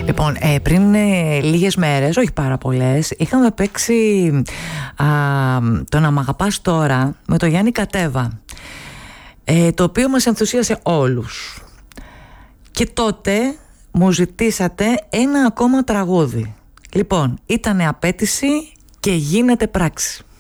Λοιπόν, πριν λίγες μέρες, όχι πάρα πολλές, είχαμε παίξει το «Να μ' αγαπάς τώρα» με το Γιάννη Κατέβα, το οποίο μας ενθουσίασε όλους. Και τότε μου ζητήσατε ένα ακόμα τραγούδι. Λοιπόν, ήτανε απέτηση και γίνεται πράξη.